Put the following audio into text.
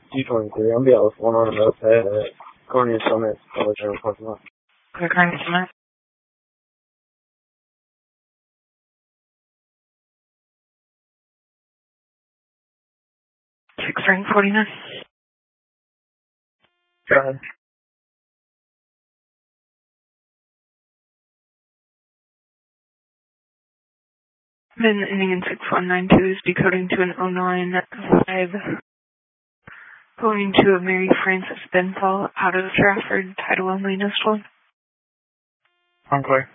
G23, I'm BLS 1 on the moped at Cornelius Summit, College General Parking Lot. Clear Cornelius Summit. 649. Go ahead. Then ending in 6192 is decoding to an 095. Going to a Mary Frances Benthall out of Stratford, title only, Nest 1. I'm clear.